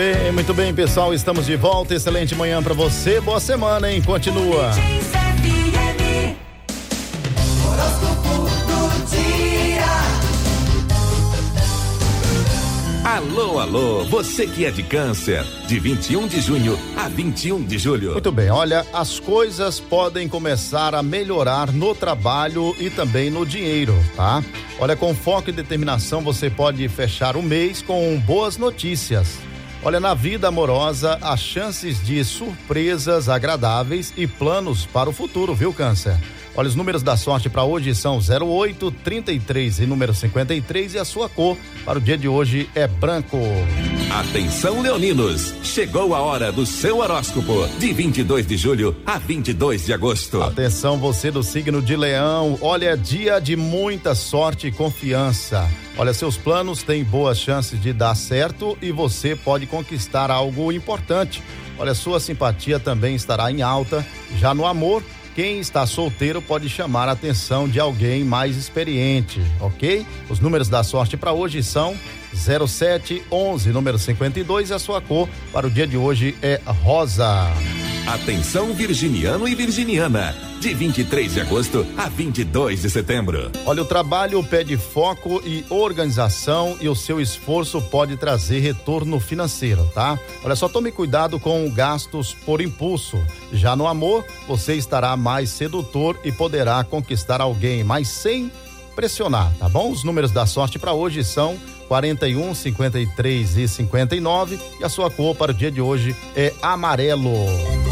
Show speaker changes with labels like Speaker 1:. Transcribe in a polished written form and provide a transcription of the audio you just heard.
Speaker 1: Muito bem, pessoal, estamos de volta. Excelente manhã pra você, boa semana, hein? Continua.
Speaker 2: Alô, alô, você que é de Câncer, de 21 de junho a 21 de julho.
Speaker 1: Muito bem, olha, as coisas podem começar a melhorar no trabalho e também no dinheiro, tá? Olha, com foco e determinação você pode fechar o mês com boas notícias. Olha, na vida amorosa, as chances de surpresas agradáveis e planos para o futuro, viu, Câncer? Olha, os números da sorte para hoje são 08, 33 e número 53 e a sua cor para o dia de hoje é branco.
Speaker 2: Atenção, leoninos, chegou a hora do seu horóscopo de 22 de julho a 22 de agosto.
Speaker 1: Atenção, você do signo de Leão, olha, dia de muita sorte e confiança. Olha, seus planos têm boas chances de dar certo e você pode conquistar algo importante. Olha, sua simpatia também estará em alta. Já no amor, quem está solteiro pode chamar a atenção de alguém mais experiente, ok? Os números da sorte para hoje são 07, 11, número 52 e a sua cor para o dia de hoje é rosa.
Speaker 2: Atenção, virginiano e virginiana, de 23 de agosto a 22 de setembro.
Speaker 1: Olha, o trabalho pede foco e organização e o seu esforço pode trazer retorno financeiro, tá? Olha, só tome cuidado com gastos por impulso. Já no amor, você estará mais sedutor e poderá conquistar alguém, mas sem pressionar, tá bom? Os números da sorte para hoje são 41, 53 e 59 e a sua cor para o dia de hoje é amarelo.